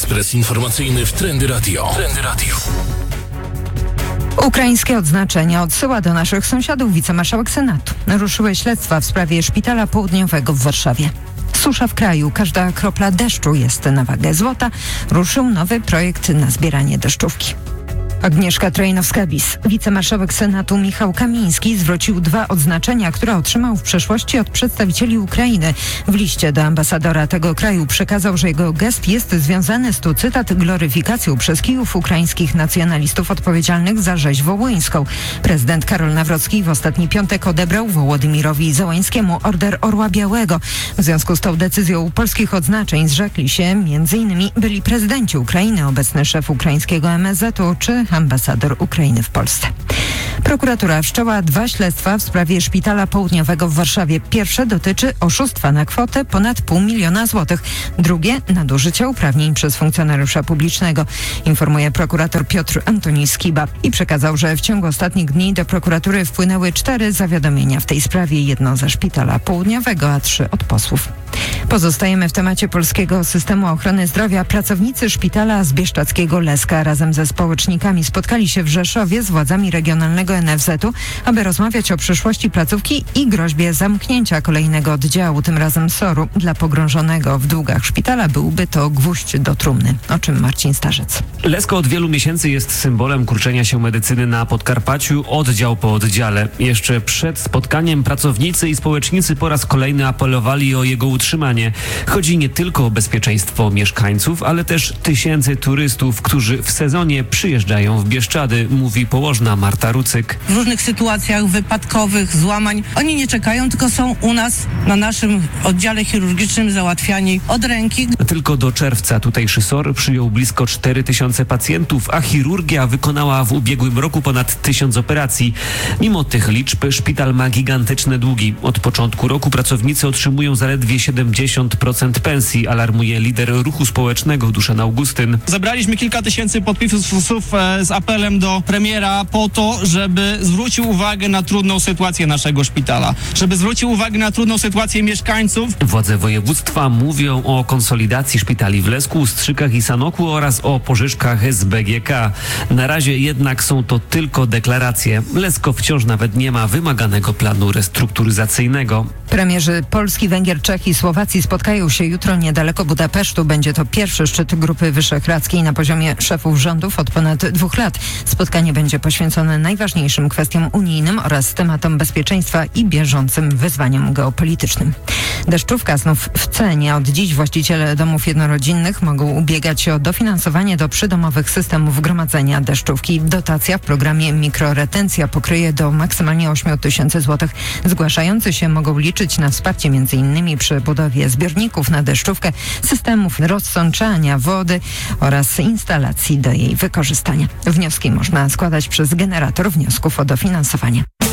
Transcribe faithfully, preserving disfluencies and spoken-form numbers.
Ekspres informacyjny w Trendy Radio. Trendy Radio. Ukraińskie odznaczenia odsyła do naszych sąsiadów wicemarszałek Senatu. Ruszyły śledztwa w sprawie Szpitala Południowego w Warszawie. Susza w kraju, każda kropla deszczu jest na wagę złota. Ruszył nowy projekt na zbieranie deszczówki. Agnieszka Trojnowska-Bis. Wicemarszałek Senatu Michał Kamiński zwrócił dwa odznaczenia, które otrzymał w przeszłości od przedstawicieli Ukrainy. W liście do ambasadora tego kraju przekazał, że jego gest jest związany z, tu cytat, gloryfikacją przez Kijów ukraińskich nacjonalistów odpowiedzialnych za rzeź wołyńską. Prezydent Karol Nawrocki w ostatni piątek odebrał Wołodymyrowi Zełańskiemu Order Orła Białego. W związku z tą decyzją polskich odznaczeń zrzekli się m.in. byli prezydenci Ukrainy, obecny szef ukraińskiego M S Z-u czy ambasador Ukrainy w Polsce. Prokuratura wszczęła dwa śledztwa w sprawie Szpitala Południowego w Warszawie. Pierwsze dotyczy oszustwa na kwotę ponad pół miliona złotych. Drugie nadużycia uprawnień przez funkcjonariusza publicznego. Informuje prokurator Piotr Antoni Skiba i przekazał, że w ciągu ostatnich dni do prokuratury wpłynęły cztery zawiadomienia w tej sprawie. Jedno ze Szpitala Południowego, a trzy od posłów. Pozostajemy w temacie polskiego systemu ochrony zdrowia. Pracownicy szpitala z bieszczadzkiego Leska razem ze społecznikami spotkali się w Rzeszowie z władzami regionalnego N F Z-u, aby rozmawiać o przyszłości placówki i groźbie zamknięcia kolejnego oddziału, tym razem S O R-u. Dla pogrążonego w długach szpitala byłby to gwóźdź do trumny. O czym Marcin Starzec. Lesko od wielu miesięcy jest symbolem kurczenia się medycyny na Podkarpaciu, oddział po oddziale. Jeszcze przed spotkaniem pracownicy i społecznicy po raz kolejny apelowali o jego utrzymanie. Chodzi nie tylko o bezpieczeństwo mieszkańców, ale też tysięcy turystów, którzy w sezonie przyjeżdżają w Bieszczady, mówi położna Marta Rucyk. W różnych sytuacjach wypadkowych, złamań, oni nie czekają, tylko są u nas na naszym oddziale chirurgicznym załatwiani od ręki. Tylko do czerwca tutejszy S O R przyjął blisko cztery tysiące pacjentów, a chirurgia wykonała w ubiegłym roku ponad tysiąc operacji. Mimo tych liczb szpital ma gigantyczne długi. Od początku roku pracownicy otrzymują zaledwie siedemdziesiąt procent pensji, alarmuje lider ruchu społecznego Duszan Augustyn. Zebraliśmy kilka tysięcy podpisów z apelem do premiera po to, żeby zwrócił uwagę na trudną sytuację naszego szpitala, żeby zwrócił uwagę na trudną sytuację mieszkańców. Władze województwa mówią o konsolidacji szpitali w Lesku, Strzykach i Sanoku oraz o pożyczkach z B G K. Na razie jednak są to tylko deklaracje. Lesko wciąż nawet nie ma wymaganego planu restrukturyzacyjnego. Premierzy Polski, Węgier, Czech i Słowacji spotkają się jutro niedaleko Budapesztu. Będzie to pierwszy szczyt Grupy Wyszehradzkiej na poziomie szefów rządów od ponad dwóch lat. Spotkanie będzie poświęcone najważniejszym kwestiom unijnym oraz tematom bezpieczeństwa i bieżącym wyzwaniom geopolitycznym. Deszczówka znów w cenie. Od dziś właściciele domów jednorodzinnych mogą ubiegać się o dofinansowanie do przydomowych systemów gromadzenia deszczówki. Dotacja w programie Mikroretencja pokryje do maksymalnie osiem tysięcy złotych. Zgłaszający się mogą liczyć na wsparcie między innymi przy budowie zbiorników na deszczówkę, systemów rozsączania wody oraz instalacji do jej wykorzystania. Wnioski można składać przez generator wniosków o dofinansowanie.